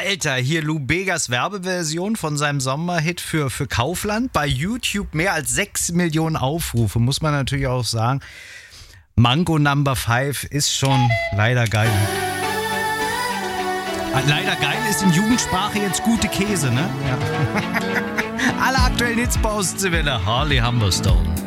Alter, hier Lou Begas Werbeversion von seinem Sommerhit für Kaufland. Bei YouTube mehr als 6 Millionen Aufrufe, muss man natürlich auch sagen. Mango Number 5 ist schon leider geil. Leider geil ist in Jugendsprache jetzt gute Käse, ne? Ja. Alle aktuellen Hits bei Ostseewelle, Harley Humberstone.